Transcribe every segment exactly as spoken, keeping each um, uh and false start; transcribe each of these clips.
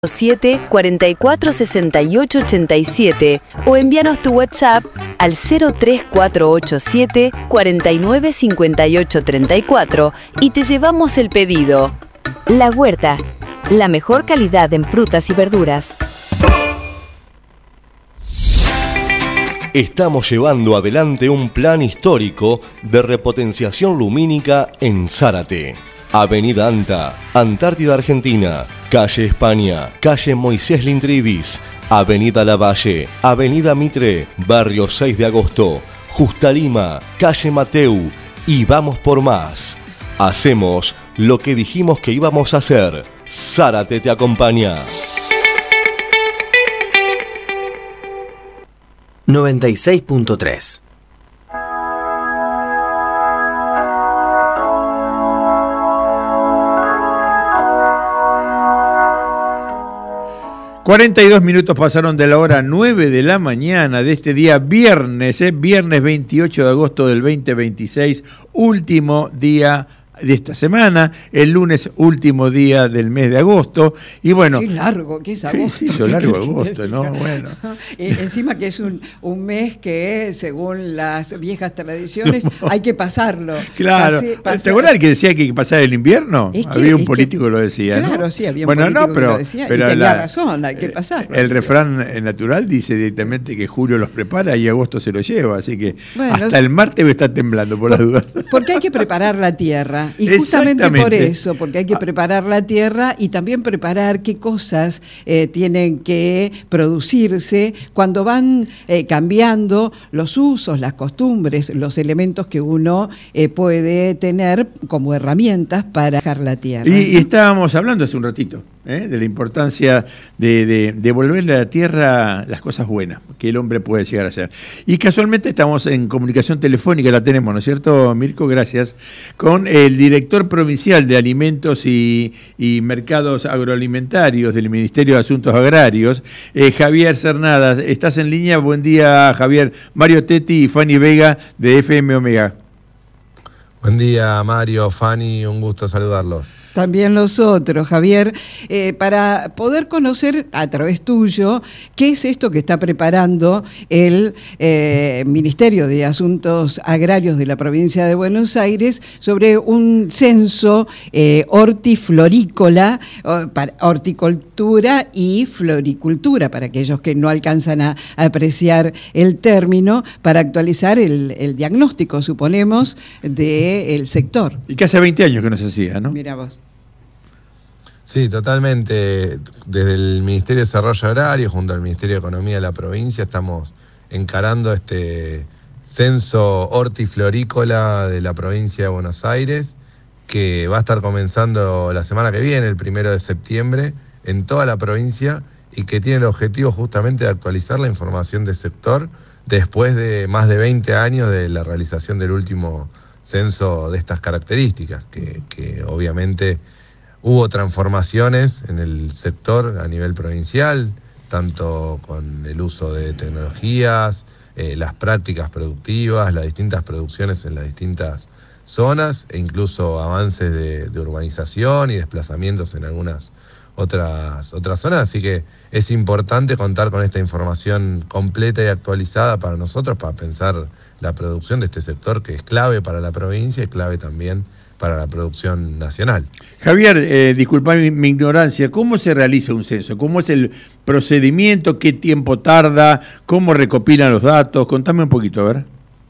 siete, cuarenta y cuatro, sesenta y ocho, ochenta y siete o envíanos tu WhatsApp al cero tres cuatro ocho siete, cuarenta y nueve, cincuenta y ocho, treinta y cuatro y te llevamos el pedido. La Huerta, la mejor calidad en frutas y verduras. Estamos llevando adelante un plan histórico de repotenciación lumínica en Zárate. Avenida Anta, Antártida Argentina, Calle España, Calle Moisés Lintribis, Avenida Lavalle, Avenida Mitre, Barrio seis de agosto, Justa Lima, Calle Mateu y vamos por más. Hacemos lo que dijimos que íbamos a hacer. Zárate te acompaña. noventa y seis punto tres. cuarenta y dos minutos pasaron de la hora nueve de la mañana de este día viernes, ¿eh? viernes veintiocho de agosto del veinte veintiséis, último día de esta semana, el lunes último día del mes de agosto, y bueno... Qué largo que es agosto. Sí, hizo largo agosto, ¿no? Bueno. Encima que es un, un mes que, según las viejas tradiciones, no. hay que pasarlo. Claro. Pase, pase... ¿Te acuerdas que decía que hay que pasar el invierno? Es que, había un es político que, que lo decía, ¿no? Claro, sí, había un bueno, político no, pero, que lo decía, pero y tenía la, razón, hay que pasarlo. El refrán natural dice directamente que julio los prepara y agosto se los lleva, así que bueno, hasta el martes debe estar temblando, por, por las dudas. Porque hay que preparar la tierra, y justamente por eso, porque hay que preparar la tierra y también preparar qué cosas eh, tienen que producirse cuando van eh, cambiando los usos, las costumbres, los elementos que uno eh, puede tener como herramientas para dejar la tierra. Y, y estábamos hablando hace un ratito ¿eh? de la importancia de, de, de devolverle a la tierra las cosas buenas que el hombre puede llegar a hacer. Y casualmente estamos en comunicación telefónica, la tenemos, ¿no es cierto, Mirko? Gracias. Con el director provincial de Alimentos y, y Mercados Agroalimentarios del Ministerio de Asuntos Agrarios, eh, Javier Cernadas. ¿Estás en línea? Buen día, Javier. Mario Tetti y Fanny Vega de F M Omega. Buen día, Mario, Fanny, un gusto saludarlos. También los otros, Javier, eh, para poder conocer a través tuyo qué es esto que está preparando el eh, Ministerio de Asuntos Agrarios de la provincia de Buenos Aires sobre un censo eh, hortiflorícola, para horticultura y floricultura, para aquellos que no alcanzan a, a apreciar el término, para actualizar el, el diagnóstico, suponemos, del sector. Y que hace veinte años que no se hacía, ¿no? Mira vos. Sí, totalmente. Desde el Ministerio de Desarrollo Agrario, junto al Ministerio de Economía de la provincia, estamos encarando este censo hortiflorícola de la provincia de Buenos Aires, que va a estar comenzando la semana que viene, el primero de septiembre, en toda la provincia, y que tiene el objetivo justamente de actualizar la información del sector después de más de veinte años de la realización del último censo de estas características, que, que obviamente hubo transformaciones en el sector a nivel provincial, tanto con el uso de tecnologías, eh, las prácticas productivas, las distintas producciones en las distintas zonas, e incluso avances de, de urbanización y desplazamientos en algunas otras, otras zonas. Así que es importante contar con esta información completa y actualizada para nosotros, para pensar la producción de este sector, que es clave para la provincia y clave también para la producción nacional. Javier, eh, disculpa mi, mi ignorancia, ¿cómo se realiza un censo? ¿Cómo es el procedimiento? ¿Qué tiempo tarda? ¿Cómo recopilan los datos? Contame un poquito, a ver.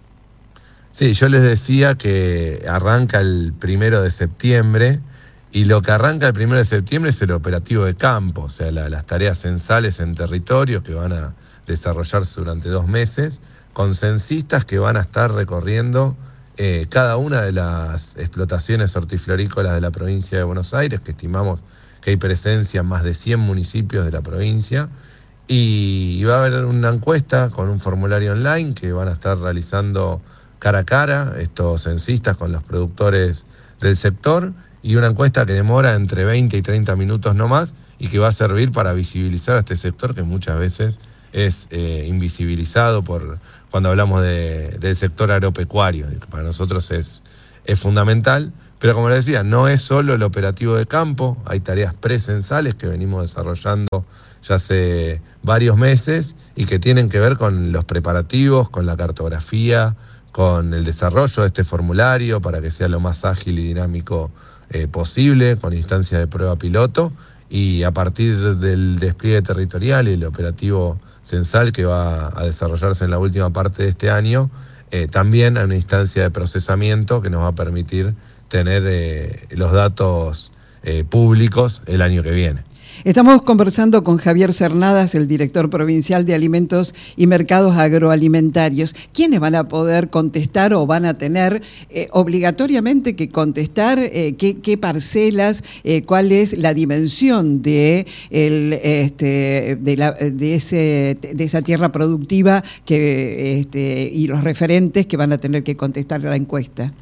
Sí, yo les decía que arranca el primero de septiembre, y lo que arranca el primero de septiembre es el operativo de campo, o sea, la, las tareas censales en territorios que van a desarrollarse durante dos meses, con censistas que van a estar recorriendo Eh, cada una de las explotaciones hortiflorícolas de la provincia de Buenos Aires, que estimamos que hay presencia en más de cien municipios de la provincia, y, y va a haber una encuesta con un formulario online que van a estar realizando cara a cara estos censistas con los productores del sector, y una encuesta que demora entre veinte y treinta minutos no más, y que va a servir para visibilizar a este sector que muchas veces es eh, invisibilizado por cuando hablamos de, del sector agropecuario, que para nosotros es, es fundamental, Pero como les decía, no es solo el operativo de campo, hay tareas presensales que venimos desarrollando ya hace varios meses y que tienen que ver con los preparativos, con la cartografía, con el desarrollo de este formulario para que sea lo más ágil y dinámico eh, posible, con instancias de prueba piloto, y a partir del despliegue territorial y el operativo censal que va a desarrollarse en la última parte de este año, eh, también hay una instancia de procesamiento que nos va a permitir tener eh, los datos eh, públicos el año que viene. Estamos conversando con Javier Cernadas, el director provincial de Alimentos y Mercados Agroalimentarios. ¿Quiénes van a poder contestar o van a tener eh, obligatoriamente que contestar eh, qué, qué parcelas, eh, cuál es la dimensión de, el, este, de, la, de, ese, de esa tierra productiva que, este, y los referentes que van a tener que contestar la encuesta?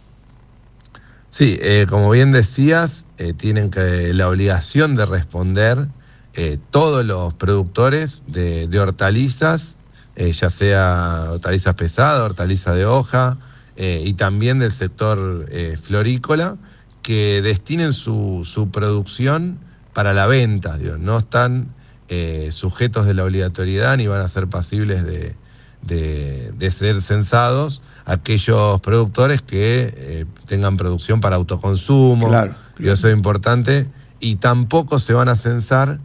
Sí, eh, como bien decías, eh, tienen que, la obligación de responder eh, todos los productores de, de hortalizas, eh, ya sea hortalizas pesadas, hortalizas de hoja, eh, y también del sector eh, florícola, que destinen su, su producción para la venta. Digo, no están eh, sujetos de la obligatoriedad ni van a ser pasibles de, de, de ser censados aquellos productores que eh, tengan producción para autoconsumo, claro, y eso es importante, y tampoco se van a censar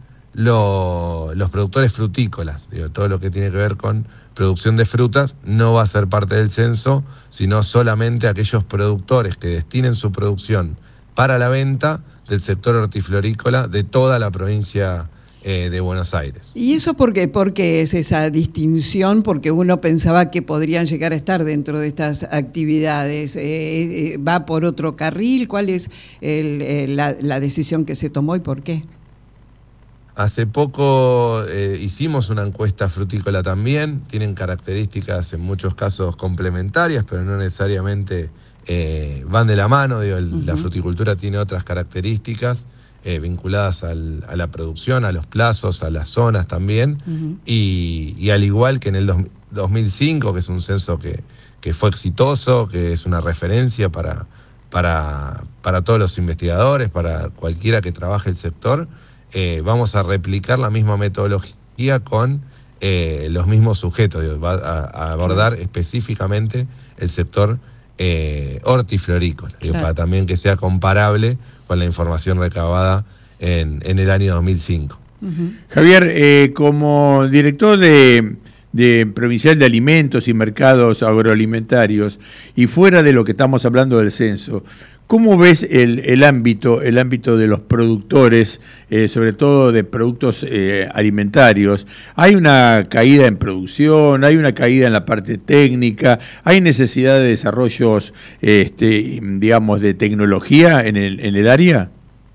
lo, los productores frutícolas. Digo, todo lo que tiene que ver con producción de frutas no va a ser parte del censo, sino solamente aquellos productores que destinen su producción para la venta del sector hortiflorícola de toda la provincia Eh, de Buenos Aires. ¿Y eso por qué? ¿Por qué es esa distinción? Porque uno pensaba que podrían llegar a estar dentro de estas actividades. Eh, ¿Va por otro carril? ¿Cuál es el, el, la, la decisión que se tomó y por qué? Hace poco eh, hicimos una encuesta frutícola también. Tienen características en muchos casos complementarias, pero no necesariamente eh, van de la mano. Digo, el, uh-huh. La fruticultura tiene otras características Eh, vinculadas al, a la producción, a los plazos, a las zonas también, uh-huh. y, y al igual que en el dos mil cinco, que es un censo que, que fue exitoso, que es una referencia para, para, para todos los investigadores, para cualquiera que trabaje el sector, eh, vamos a replicar la misma metodología con eh, los mismos sujetos, digo, va a, a abordar uh-huh. específicamente el sector eh, hortiflorícola, claro. digo, para también que sea comparable con la información recabada en, en el año dos mil cinco. Uh-huh. Javier, eh, como director de, de Provincial de Alimentos y Mercados Agroalimentarios, y fuera de lo que estamos hablando del censo, ¿cómo ves el, el ámbito, el ámbito de los productores, eh, sobre todo de productos eh, alimentarios? ¿Hay una caída en producción? ¿Hay una caída en la parte técnica? ¿Hay necesidad de desarrollos, este, digamos, de tecnología en el, en el área?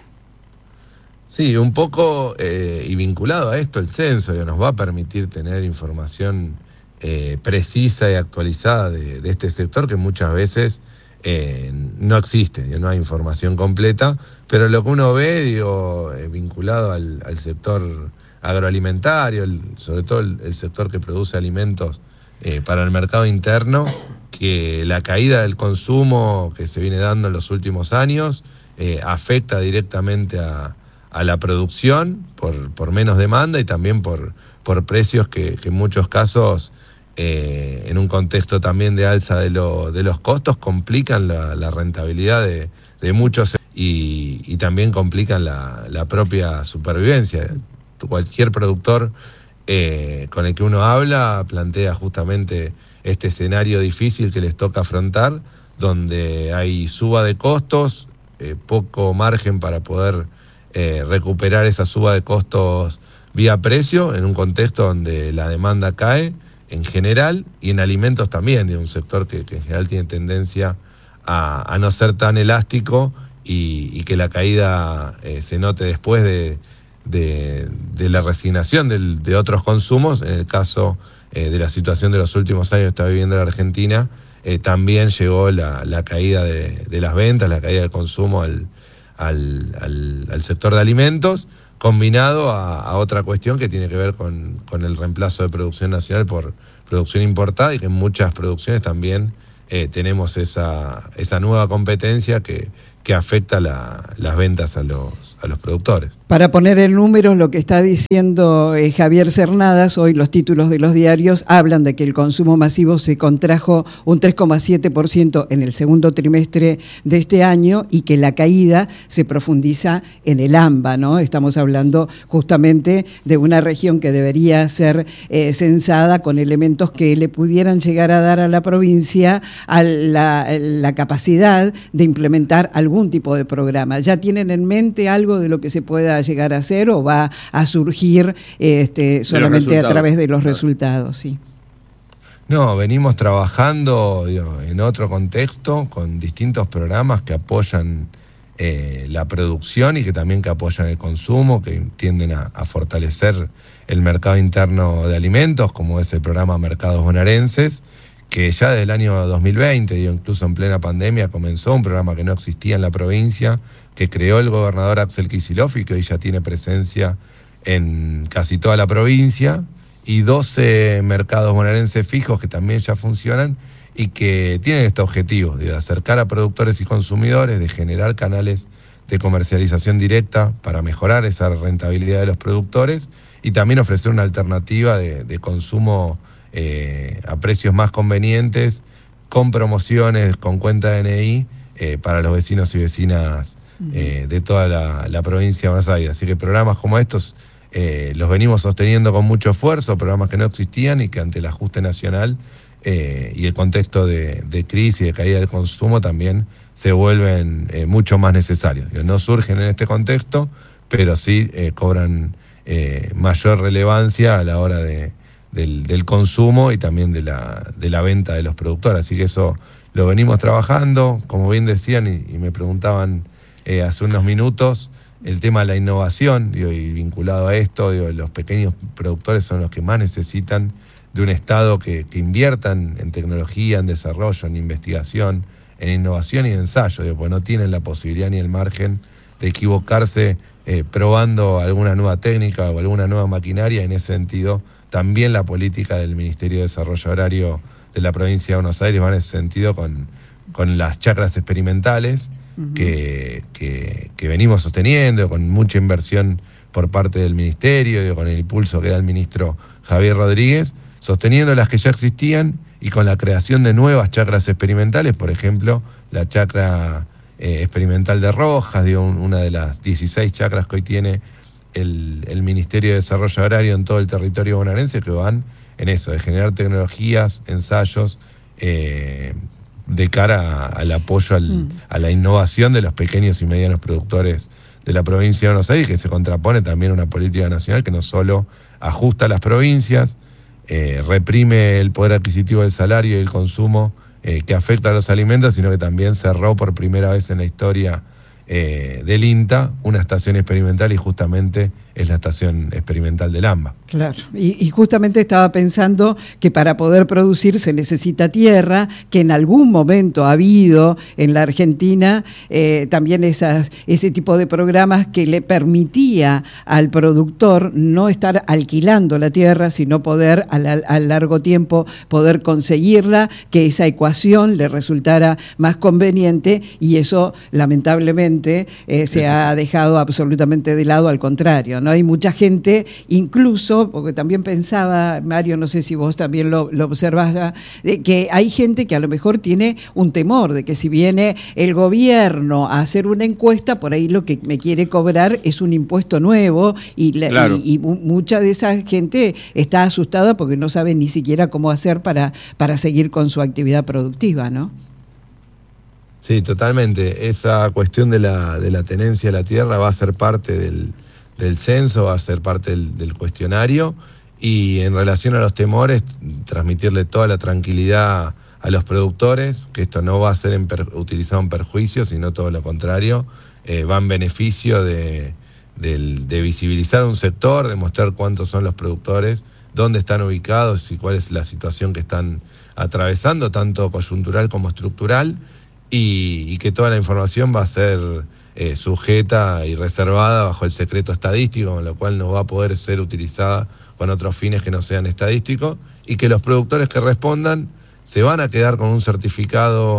Sí, un poco, eh, y vinculado a esto, el censo que nos va a permitir tener información eh, precisa y actualizada de, de este sector que muchas veces Eh, no existe, no hay información completa, pero lo que uno ve, digo, eh, vinculado al, al sector agroalimentario, el, sobre todo el, el sector que produce alimentos eh, para el mercado interno, que la caída del consumo que se viene dando en los últimos años eh, afecta directamente a, a la producción por, por menos demanda y también por, por precios que, que en muchos casos Eh, en un contexto también de alza de, lo, de los costos, complican la, la rentabilidad de, de muchos y, y también complican la, la propia supervivencia. Cualquier productor eh, con el que uno habla plantea justamente este escenario difícil que les toca afrontar, donde hay suba de costos, eh, poco margen para poder eh, recuperar esa suba de costos vía precio, en un contexto donde la demanda cae en general y en alimentos también, de un sector que, que en general tiene tendencia a, a no ser tan elástico y, y que la caída eh, se note después de, de, de la resignación del, de otros consumos. En el caso eh, de la situación de los últimos años que está viviendo la Argentina, eh, también llegó la, la caída de, de las ventas, la caída del consumo al, al, al, al sector de alimentos, combinado a, a otra cuestión que tiene que ver con, con el reemplazo de producción nacional por producción importada, y que en muchas producciones también eh, tenemos esa, esa nueva competencia que, que afecta la, las ventas a los, a los productores. Para poner en números lo que está diciendo eh, Javier Cernadas, hoy los títulos de los diarios hablan de que el consumo masivo se contrajo un tres coma siete por ciento en el segundo trimestre de este año y que la caída se profundiza en el AMBA, ¿no? Estamos hablando justamente de una región que debería ser eh, censada con elementos que le pudieran llegar a dar a la provincia a la, la capacidad de implementar algún tipo de programa. ¿Ya tienen en mente algo de lo que se pueda llegar a hacer o va a surgir este, solamente a través de los resultados? Sí. No, venimos trabajando digo, en otro contexto con distintos programas que apoyan eh, la producción y que también que apoyan el consumo, que tienden a, a fortalecer el mercado interno de alimentos, como es el programa Mercados Bonaerenses, que ya desde el año dos mil veinte, digo, incluso en plena pandemia, comenzó un programa que no existía en la provincia, que creó el gobernador Axel Kicillof y que hoy ya tiene presencia en casi toda la provincia, y doce mercados bonaerenses fijos que también ya funcionan y que tienen este objetivo de acercar a productores y consumidores, de generar canales de comercialización directa para mejorar esa rentabilidad de los productores y también ofrecer una alternativa de, de consumo eh, a precios más convenientes, con promociones, con cuenta D N I eh, para los vecinos y vecinas eh, de toda la, la provincia de Buenos Aires. Así que programas como estos eh, los venimos sosteniendo con mucho esfuerzo, programas que no existían y que ante el ajuste nacional eh, y el contexto de, de crisis y de caída del consumo también se vuelven eh, mucho más necesarios. No surgen en este contexto, pero sí eh, cobran eh, mayor relevancia a la hora de, del, del consumo y también de la, de la venta de los productores. Así que eso lo venimos trabajando, como bien decían y, y me preguntaban eh, hace unos minutos, el tema de la innovación, digo, y vinculado a esto, digo, los pequeños productores son los que más necesitan de un Estado que, que inviertan en tecnología, en desarrollo, en investigación, en innovación y en ensayo, digo, porque no tienen la posibilidad ni el margen de equivocarse eh, probando alguna nueva técnica o alguna nueva maquinaria. En ese sentido, también la política del Ministerio de Desarrollo Agrario de la provincia de Buenos Aires va en ese sentido con, con las chacras experimentales uh-huh. que, que, que venimos sosteniendo, con mucha inversión por parte del Ministerio, digo, con el impulso que da el ministro Javier Rodríguez, sosteniendo las que ya existían y con la creación de nuevas chacras experimentales, por ejemplo, la chacra eh, experimental de Rojas, digo, un, una de las dieciséis chacras que hoy tiene el, el Ministerio de Desarrollo Agrario en todo el territorio bonaerense, que van en eso, de generar tecnologías, ensayos, eh, de cara a, al apoyo al, mm. a la innovación de los pequeños y medianos productores de la provincia de Buenos Aires, que se contrapone también a una política nacional que no solo ajusta a las provincias, Eh, reprime el poder adquisitivo del salario y el consumo eh, que afecta a los alimentos, sino que también cerró por primera vez en la historia eh, del INTA una estación experimental, y justamente es la estación experimental del AMBA. Claro, y, y justamente estaba pensando que para poder producir se necesita tierra, que en algún momento ha habido en la Argentina eh, también esas, ese tipo de programas que le permitía al productor no estar alquilando la tierra, sino poder a, la, a largo tiempo poder conseguirla, que esa ecuación le resultara más conveniente, y eso lamentablemente eh, se ha dejado absolutamente de lado, al contrario, ¿no? Hay mucha gente, incluso, porque también pensaba, Mario, no sé si vos también lo, lo observás, de que hay gente que a lo mejor tiene un temor de que si viene el gobierno a hacer una encuesta, por ahí lo que me quiere cobrar es un impuesto nuevo, y, la, claro. y, y mucha de esa gente está asustada porque no sabe ni siquiera cómo hacer para, para seguir con su actividad productiva, ¿no? Sí, totalmente. Esa cuestión de la, de la tenencia de la tierra va a ser parte del, del censo, va a ser parte del, del cuestionario, y en relación a los temores, transmitirle toda la tranquilidad a los productores, que esto no va a ser en per, utilizado en perjuicio, sino todo lo contrario, eh, va en beneficio de, de, de visibilizar un sector, de mostrar cuántos son los productores, dónde están ubicados y cuál es la situación que están atravesando, tanto coyuntural como estructural, y, y que toda la información va a ser eh, sujeta y reservada bajo el secreto estadístico, con lo cual no va a poder ser utilizada con otros fines que no sean estadísticos, y que los productores que respondan se van a quedar con un certificado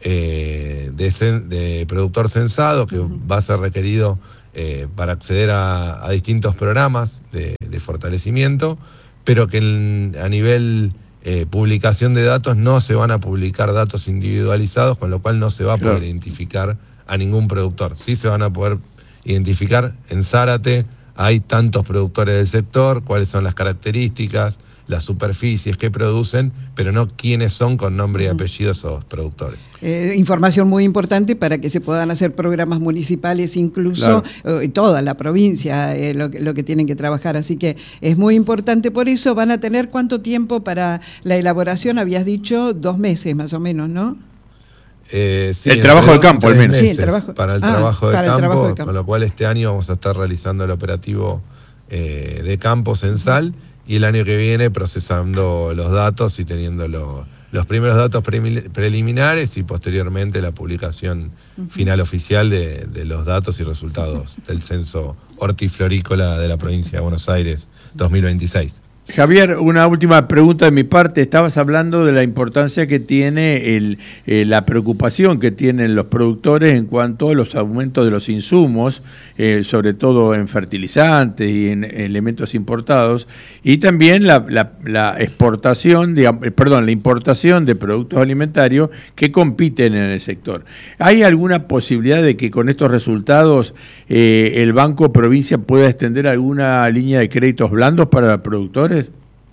eh, de, cen, de productor censado que uh-huh. va a ser requerido eh, para acceder a, a distintos programas de, de fortalecimiento, pero que en, a nivel eh, publicación de datos no se van a publicar datos individualizados, con lo cual no se va a poder claro. identificar a ningún productor. Sí se van a poder identificar en Zárate, hay tantos productores del sector, cuáles son las características, las superficies que producen, pero no quiénes son con nombre y apellido esos productores. Eh, información muy importante para que se puedan hacer programas municipales, incluso claro. eh, toda la provincia, eh, lo, lo que tienen que trabajar. Así que es muy importante. Por eso van a tener ¿cuánto tiempo para la elaboración? Habías dicho dos meses más o menos, ¿no? Eh, sí, el trabajo de campo, al menos. Sí, el trabajo. Para el, ah, trabajo, de para campo, el trabajo de campo, con lo cual este año vamos a estar realizando el operativo eh, de campo censal y el año que viene procesando los datos y teniendo lo, los primeros datos pre- preliminares y posteriormente la publicación uh-huh. final oficial de, de los datos y resultados uh-huh. del censo hortiflorícola de la provincia de Buenos Aires dos mil veintiséis. Javier, una última pregunta de mi parte. Estabas hablando de la importancia que tiene el, eh, la preocupación que tienen los productores en cuanto a los aumentos de los insumos, eh, sobre todo en fertilizantes y en, en elementos importados, y también la, la, la exportación, digamos, perdón, la importación de productos alimentarios que compiten en el sector. ¿Hay alguna posibilidad de que con estos resultados eh, el Banco Provincia pueda extender alguna línea de créditos blandos para los productores?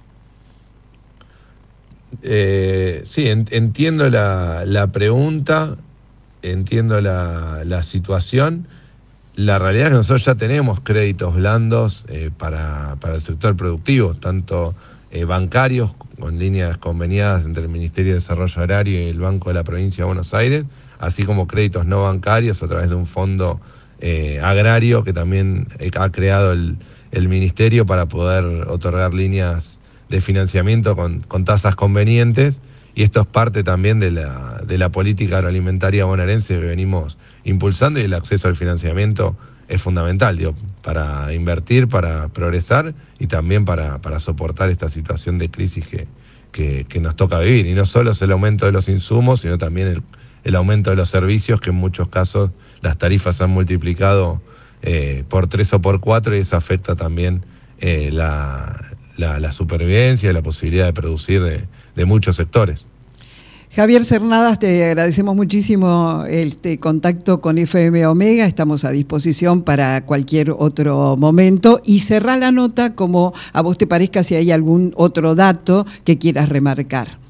Eh, sí, en, entiendo la, la pregunta, entiendo la, la situación. La realidad es que nosotros ya tenemos créditos blandos eh, para, para el sector productivo, tanto eh, bancarios, con líneas conveniadas entre el Ministerio de Desarrollo Agrario y el Banco de la Provincia de Buenos Aires, así como créditos no bancarios a través de un fondo eh, agrario que también ha creado el, el Ministerio para poder otorgar líneas de financiamiento con, con tasas convenientes, y esto es parte también de la, de la política agroalimentaria bonaerense que venimos impulsando, y el acceso al financiamiento es fundamental, digo, para invertir, para progresar y también para, para soportar esta situación de crisis que, que, que nos toca vivir. Y no solo es el aumento de los insumos, sino también el, el aumento de los servicios, que en muchos casos las tarifas se han multiplicado eh, por tres o por cuatro, y eso afecta también eh, la... La, la supervivencia y la posibilidad de producir de, de muchos sectores. Javier Cernadas, te agradecemos muchísimo este contacto con F M Omega, estamos a disposición para cualquier otro momento, y cerrá la nota como a vos te parezca, si hay algún otro dato que quieras remarcar.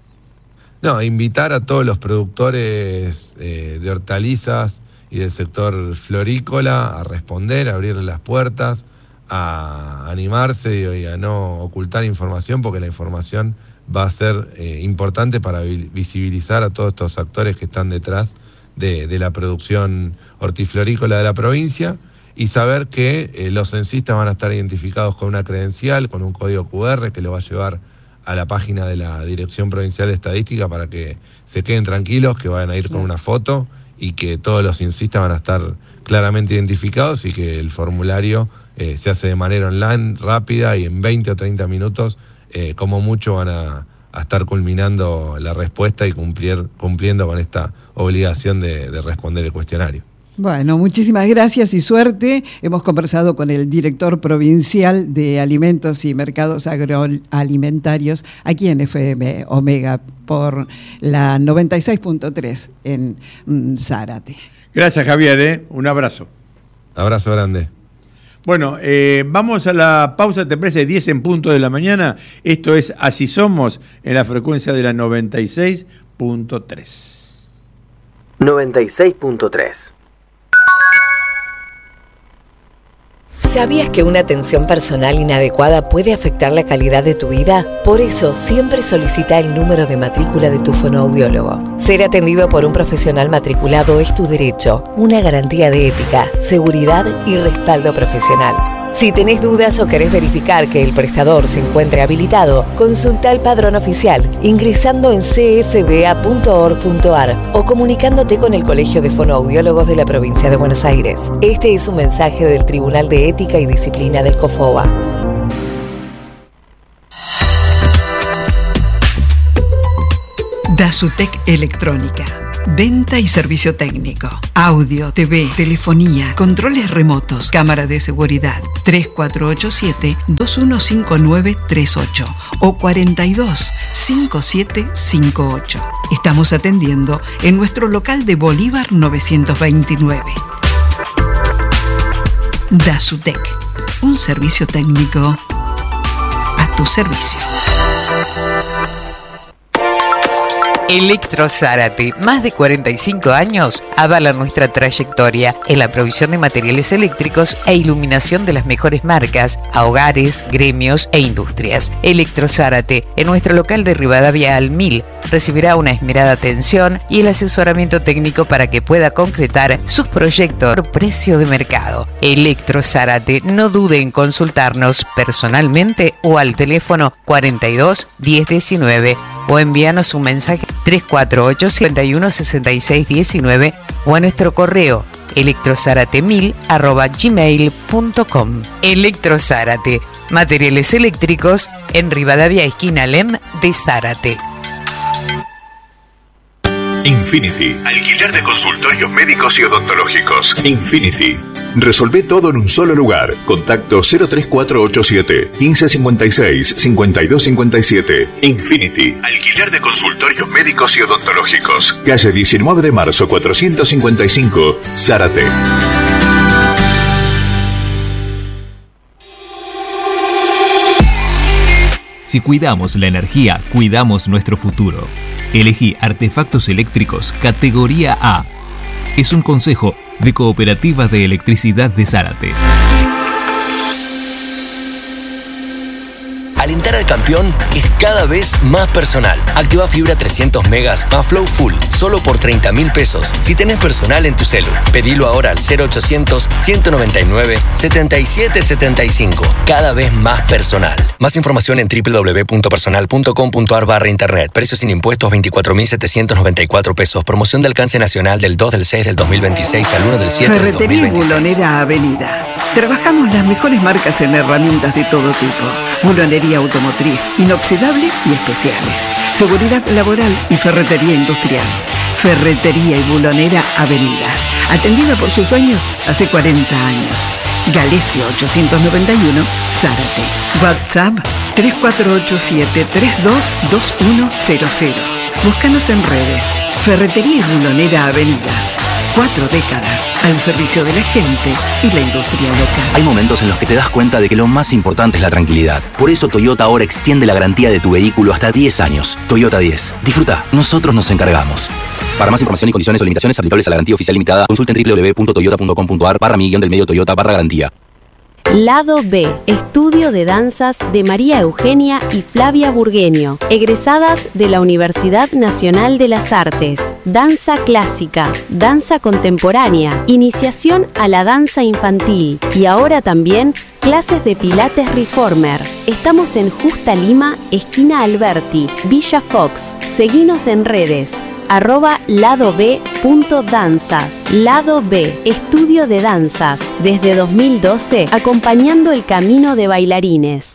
No, invitar a todos los productores eh, de hortalizas y del sector florícola a responder, a abrirle las puertas, a animarse y a no ocultar información, porque la información va a ser eh, importante para visibilizar a todos estos actores que están detrás de, de la producción hortiflorícola de la provincia, y saber que eh, los censistas van a estar identificados con una credencial, con un código cu erre que lo va a llevar a la página de la Dirección Provincial de Estadística, para que se queden tranquilos, que van a ir con una foto y que todos los censistas van a estar claramente identificados, y que el formulario Eh, se hace de manera online, rápida, y en veinte o treinta minutos, eh, como mucho, van a, a estar culminando la respuesta y cumplir, cumpliendo con esta obligación de, de responder el cuestionario. Bueno, muchísimas gracias y suerte. Hemos conversado con el director provincial de Alimentos y Mercados Agroalimentarios aquí en F M Omega por la noventa y seis punto tres en mm, Zárate. Gracias, Javier, ¿eh? Un abrazo. Abrazo grande. Bueno, eh, vamos a la pausa, ¿te parece? diez en punto de la mañana. Esto es Así Somos, en la frecuencia de la noventa y seis punto tres. noventa y seis punto tres. ¿Sabías que una atención personal inadecuada puede afectar la calidad de tu vida? Por eso, siempre solicita el número de matrícula de tu fonoaudiólogo. Ser atendido por un profesional matriculado es tu derecho, una garantía de ética, seguridad y respaldo profesional. Si tenés dudas o querés verificar que el prestador se encuentre habilitado, consulta el padrón oficial ingresando en c f b a punto org punto a r o comunicándote con el Colegio de Fonoaudiólogos de la Provincia de Buenos Aires. Este es un mensaje del Tribunal de Ética y Disciplina del COFOA. Dasutec Electrónica. Venta y servicio técnico. Audio, T V, telefonía, controles remotos, cámara de seguridad. tres cuatro ocho siete, dos uno cinco nueve tres ocho o cuarenta y dos, cincuenta y siete cincuenta y ocho. Estamos atendiendo en nuestro local de Bolívar novecientos veintinueve. DASUTEC, un servicio técnico a tu servicio. Electro Zárate, más de cuarenta y cinco años, avalan nuestra trayectoria en la provisión de materiales eléctricos e iluminación de las mejores marcas a hogares, gremios e industrias. Electro Zárate, en nuestro local de Rivadavia al mil, recibirá una esmerada atención y el asesoramiento técnico para que pueda concretar sus proyectos por precio de mercado. Electro Zárate, no dude en consultarnos personalmente o al teléfono cuarenta y dos, diez diecinueve o envíanos un mensaje tres cuatro ocho, cincuenta y uno, sesenta y seis diecinueve o a nuestro correo electrozárate mil arroba gmail punto com. Electro Zárate, materiales eléctricos en Rivadavia esquina Lem de Zárate. Infinity, alquiler de consultorios médicos y odontológicos. Infinity, resolvé todo en un solo lugar. Contacto cero tres cuatro ocho siete, quince cincuenta y seis, cincuenta y dos cincuenta y siete. Infinity, alquiler de consultorios médicos y odontológicos. Calle diecinueve de marzo cuatrocientos cincuenta y cinco, Zárate. Si cuidamos la energía, cuidamos nuestro futuro. Elegí artefactos eléctricos categoría A. Es un consejo de Cooperativa de Electricidad de Zárate. Alentar al campeón es cada vez más personal. Activa fibra trescientos megas más Flow Full, solo por treinta mil pesos. Si tenés personal en tu celu, pedilo ahora al cero ochocientos, ciento noventa y nueve, setenta y siete setenta y cinco. Cada vez más personal. Más información en doble u doble u doble u punto personal punto com punto a r barra internet. Precios sin impuestos veinticuatro mil setecientos noventa y cuatro pesos. Promoción de alcance nacional del dos del seis del dos mil veintiséis al uno del siete del dos mil veintiséis. Ferretería y Bulonera Avenida. Trabajamos las mejores marcas en herramientas de todo tipo. Bulonería automotriz, inoxidable y especiales. Seguridad laboral y ferretería industrial. Ferretería y Bulonera Avenida. Atendida por sus dueños hace cuarenta años. Galesio ochocientos noventa y uno, Zárate. WhatsApp tres cuatro ocho siete, tres dos dos uno cero cero. Búscanos en redes. Ferretería y Bulonera Avenida. Cuatro décadas al servicio de la gente y la industria local. Hay momentos en los que te das cuenta de que lo más importante es la tranquilidad. Por eso Toyota ahora extiende la garantía de tu vehículo hasta diez años. Toyota diez. Disfruta, nosotros nos encargamos. Para más información y condiciones o limitaciones aplicables a la garantía oficial limitada, consulten doble u doble u doble u punto toyota punto com punto a r barra mi guión del medio Toyota barra garantía. Lado B, estudio de danzas de María Eugenia y Flavia Burgueño, egresadas de la Universidad Nacional de las Artes. Danza clásica, danza contemporánea, iniciación a la danza infantil y ahora también clases de pilates reformer. Estamos en Justa Lima, esquina Alberti, Villa Fox. Seguinos en redes. arroba lado b punto danzas. Lado B, estudio de danzas, desde dos mil doce, acompañando el camino de bailarines.